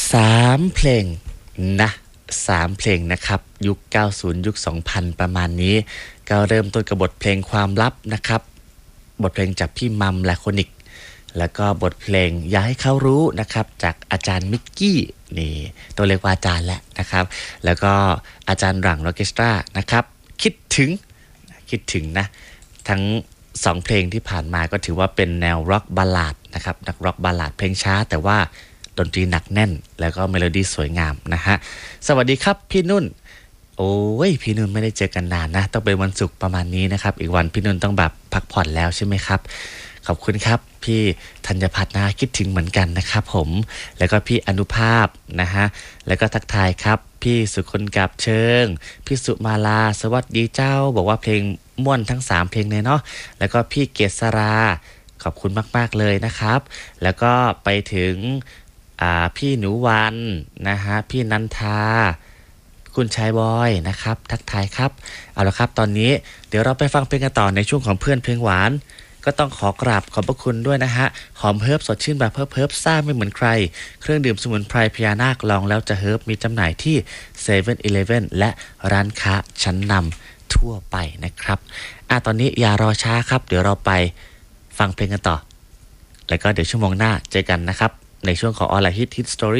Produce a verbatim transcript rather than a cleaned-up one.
สามเพลงนะสามเพลงนะครับยุคเก้าสิบยุคสองพันประมาณนี้ก็เริ่มต้นกับบทเพลงความลับนะครับบทเพลงจากพี่มัมแลโคนิกแล้วก็บทเพลงอย่าให้เขารู้นะครับจากอาจารย์มิกกี้นี่ตัวเรียกว่าอาจารย์แหละนะครับแล้วก็อาจารย์หลังออร์เคสตรานะครับคิดถึงคิดถึงนะทั้งสองเพลงที่ผ่านมาก็ถือว่าเป็นแนวร็อกบัลลาดนะครับนักร็อกบัลลาดเพลงช้าแต่ว่าดนตรีหนักแน่นแล้วก็เมโลดี้สวยงามนะฮะสวัสดีครับพี่นุ่นโอ้ยพี่นุ่นไม่ได้เจอกันนานนะต้องเป็นวันศุกร์ประมาณนี้นะครับอีกวันพี่นุ่นต้องแบบพักผ่อนแล้วใช่ไหมครับขอบคุณครับพี่ธัญพัฒน์นะคิดถึงเหมือนกันนะครับผมแล้วก็พี่อนุภาพนะฮะแล้วก็ทักทายครับพี่สุคนกับเชิงพี่สุมาลาสวัสดีเจ้าบอกว่าเพลงม่วนทั้งสามเพลงเลยเนาะแล้วก็พี่เกษราขอบคุณมากๆเลยนะครับแล้วก็ไปถึงอ่าพี่หนูวันนะฮะพี่นันทาคุณชายบอยนะครับทักทายครับเอาละครับตอนนี้เดี๋ยวเราไปฟังเพลงกันต่อในช่วงของเพื่อนเพลงหวานก็ต้องขอกราบขอบพระคุณด้วยนะฮะหอมเฮิร์บสดชื่นแบบเฮิร์บเฮิร์บซ่าไม่เหมือนใครเครื่องดื่มสมุนไพรพญานาคลองแล้วจะเฮิร์บมีจำหน่ายที่ เซเว่น อีเลฟเว่น และร้านค้าชั้นนำทั่วไปนะครับอ่ะตอนนี้อย่ารอช้าครับเดี๋ยวเราไปฟังเพลงกันต่อแล้วก็เดี๋ยวชั่วโมงหน้าเจอกันนะครับในช่วงของ All I Hit Hit Story